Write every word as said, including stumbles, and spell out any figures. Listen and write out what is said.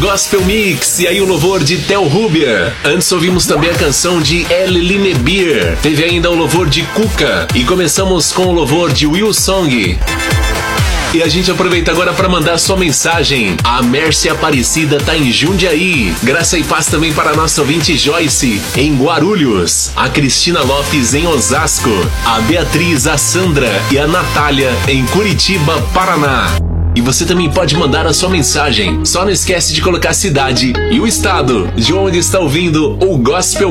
Gospel Mix e aí o louvor de Tel Rubia. Antes ouvimos também a canção de El Linebeer. Teve ainda o louvor de Cuca e começamos com o louvor de Will Song. E a gente aproveita agora para mandar sua mensagem. A Mércia Aparecida tá em Jundiaí. Graça e paz também para a nossa ouvinte Joyce, em Guarulhos. A Cristina Lopes, em Osasco. A Beatriz, a Sandra e a Natália, em Curitiba, Paraná. E você também pode mandar a sua mensagem. Só não esquece de colocar a cidade e o estado de onde está ouvindo o Gospel